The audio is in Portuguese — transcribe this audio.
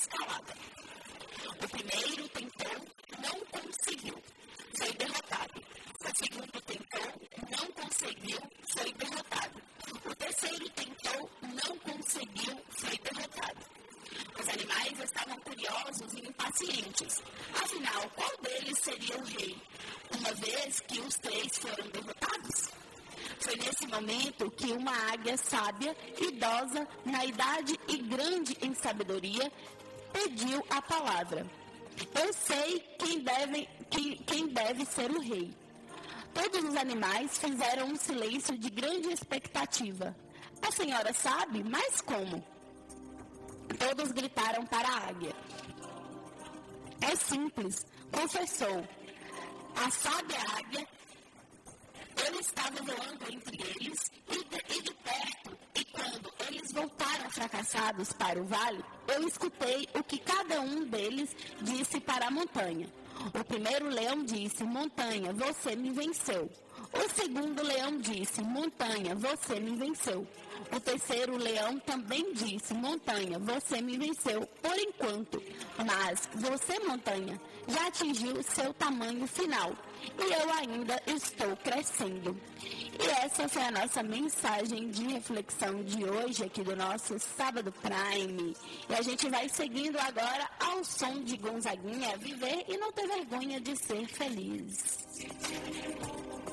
escalada. O primeiro tentou, não conseguiu, foi derrotado. O segundo tentou, não conseguiu, foi derrotado. O terceiro tentou, não conseguiu, foi derrotado. Os animais estavam curiosos e impacientes. Afinal, qual deles seria o rei, uma vez que os três foram derrotados? Foi nesse momento que uma águia sábia, idosa, na idade e grande em sabedoria, pediu a palavra. Eu sei quem deve ser o rei. Todos os animais fizeram um silêncio de grande expectativa. A senhora sabe, mas como? Todos gritaram para a águia. É simples, confessou. A sábia águia, eu estava voando entre eles e de perto, e quando eles voltaram fracassados para o vale, eu escutei o que cada um deles disse para a montanha. O primeiro leão disse, montanha, você me venceu. O segundo leão disse, montanha, você me venceu. O terceiro leão também disse, montanha, você me venceu por enquanto. Mas você, montanha, já atingiu seu tamanho final e eu ainda estou crescendo. E essa foi a nossa mensagem de reflexão de hoje aqui do nosso Sábado Prime. E a gente vai seguindo agora ao som de Gonzaguinha, viver e não ter vergonha de ser feliz.